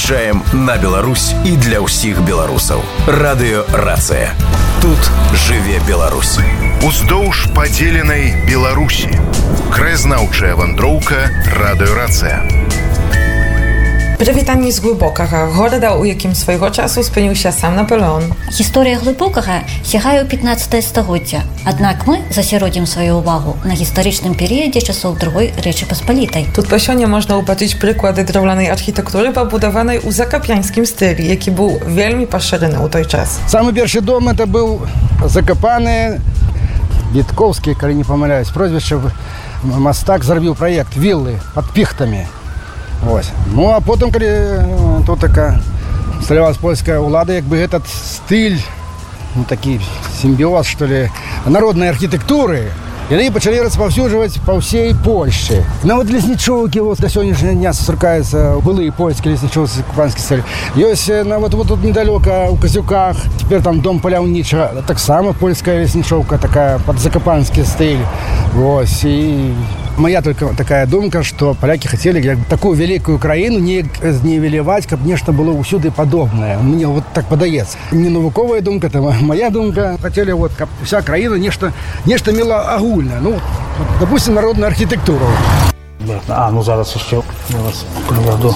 выязджаем на Беларусь і для ўсіх беларусаў. Радыё Рацыя. Тут жыве Беларусь. Уздоўж падзеленай Беларусі. Краязнаўчая вандроўка Радыё Рацыя. Прывітанне з глыбокага горада, у якім свайго часу спыніўся сам Наполеон. Гісторыя глыбокага сягае ў 15 стагоддзя. Аднак мы засяродзім сваю ўвагу на гістарычным перыядзе часоў Другой Рэчы Паспалітай. Тут па сёння можна ўбачыць прыклады драўлянай архітэктуры, пабудаванай у закапянскім стылі, які быў вельмі пашыраны ў той час. Самы першы дом это быў Закапаны. Віткоўскі, калі не памыляюсь, прозвішча, мастак зрабіў праект віллы пад піхтамі. Ось. Ну, а потом, коли тут такая сталявалась польская улада, як бы этот стиль, ну, такий симбиоз, что ли, народной архитектуры, и они почали распаўсюджваць по всей Польше. Ну, вот леснічоўкі, вот до сегодняшнего дня сустракаюцца былые польские леснічоўцы закапанские стиль. Есть, ну, вот тут недалеко, у Козюках, теперь там дом паляўнічага, так само польская леснічоўка, такая под закапанский стиль. Вот, и моя только такая думка, что поляки хотели такую великую краіну не знівеліваць, каб нешта было ўсюды падобнае. Мне вот так падаецца. Не навуковая думка, это моя думка. Хотели вот, каб вся краіна нешта мела агульнае. Ну, допустим, народную архітектуру. Ну зараз ще я вас приведу.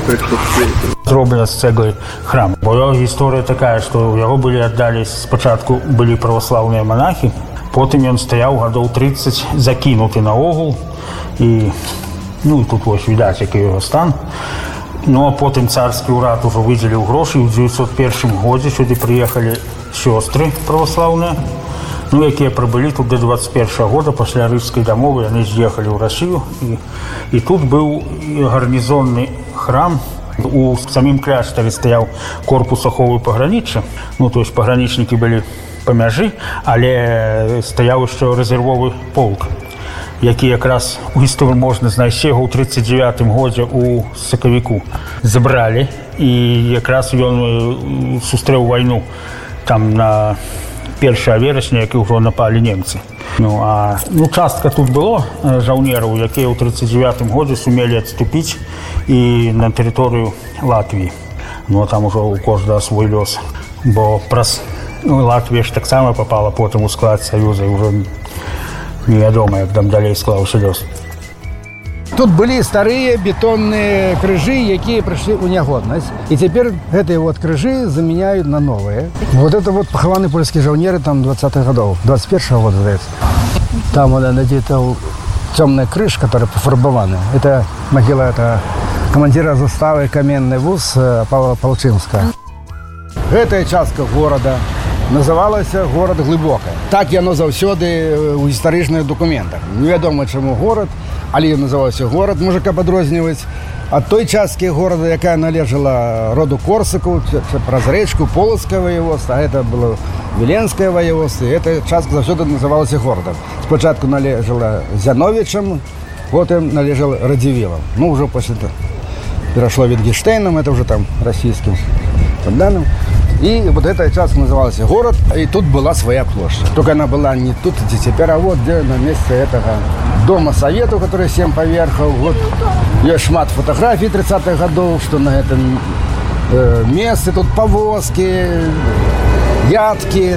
Зроблена з цегли храм. Бо його історія така, що його були віддали, спочатку були православні монахи, потім він стояв годов 30 закинутий на огул. І, ну, тут ось видать, який його стан. Ну, а потім царський уряд уже виділив гроші. У 1901 году сюди приїхали сестри православні, ну, які прибули тут до 21 года, після Рижської домови, вони з'їхали в Росію. І тут був гарнізонний храм. У самім кляштарі стояв корпус аховы паграніччя. Ну, то есть пагранічники були по мяжі, але стояв ще резервовий полк, який якраз у історії можна знайти його у 1939 году у Соковіку. Забрали, і якраз він зустрів війну там на 1 вересня, які вже напали німці. Ну, а частка тут було жаўнераў, які у 1939 году сумели відступити і на територію Латвії. Ну, а там уже у кожного свій лёс. Бо Латвія ж так само попала потім у склад Союзу, і вже невядома, як там далей склаўся лёс. Тут были старые бетонные крыжи, які пришли у негодность. И теперь эти вот крыжи заменяют на новые. Вот это вот похованы польские жаўнеры там 20-х годов, 21-го года, здається. Там вот где-то темная крыша, которая пофарбована. Это могила командира заставы «Каменный вуз» Павла Полчинска. Эта частка города называлась город Глибоке. Так яно заўсёды у гістарычных документах. Невядома, чаму город, але называўся город, мужика падрозніваць. Ад той часткі горада, якая належала роду Корсакаў, праз рэчку Полацкае воеводство, а это было Віленскае воеводство, и эта частка заўсёды называлася городом. Спочатку належала Зяновичам, потым належала Радзівілам. Ну, уже после того перешло Витгенштейном, это уже там российским подданным. И вот эта часть называлась город, и тут была своя площадь. Только она была не тут, где теперь, а вот где на месте этого дома Совету, который 7 поверхов. Вот есть шмат фотографий 30-х годов, что на этом месте тут повозки, ядки,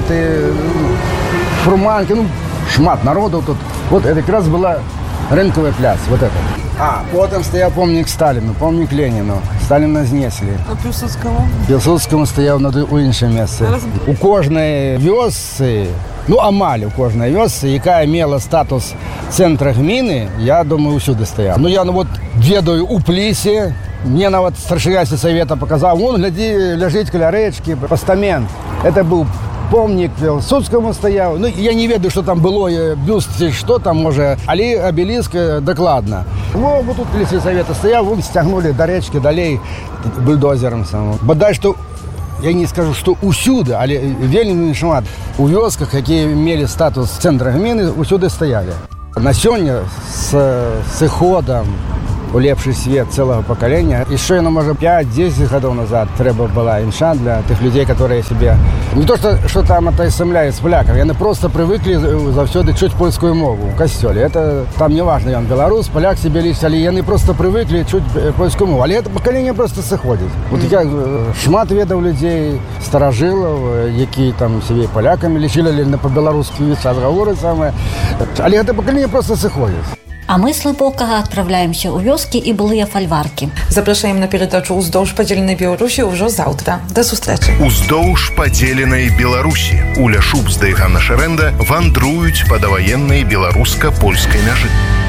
фурманки, ну, шмат народу тут. Вот это как раз была рынковая пляц, вот это. А потом стоял помник Сталину, помник Ленину. Сталина знесли. А Пілсудському? Пілсудському стояв у іншому місці. У кожної вёсцы, ну амаль у кожної вёсцы, яка мела статус центра гміни, я думаю, усюди стояв. Ну я вот ведаю у Плісі, мне нават старшина сельсовета показав, вон, гляди, лежить каля рэчкі, постамент. Это был помнік Пілсудському стояв. Ну, я не ведаю, що там було, бюст, що там, може, але обеліск докладно. Ну, вот тут коли сельсовета стояв, вон стягнули до речки, далей бульдозером самим. Бодай, що, я не скажу, що усюди, але вельми шмат у вёсках, які мали статус центра гміни, усюди стояли. На сёння з ходом у лепшы свет целого поколения. Еще, может, 5-10 годов назад треба была імша для тех людей, которые себе... Не то, что там отосамляют с поляков, они просто привыкли завсёды чуть польскую мову в костеле. Это там не важно, он белорус, поляк себе лично, але они просто привыкли чуть польскую мову. Але это поколение просто сыходит. Вот я шмат ведаў людей, старожилов, які там себе поляками лечили на по-белорусски разговоры самые. Але это поколение просто сыходит. А мы з Лыбокага адпраўляемся ў вёскі і былыя фальваркі. Запрашаем на перадачу «Уздоўж падзеленай Беларусі» ўжо заўтра. Да сустрэчы. Уздоўж падзеленай Беларусі. Уля Шубсда і Ганна Шарэнда вандруюць па даваеннай беларуска-польскай мяжы.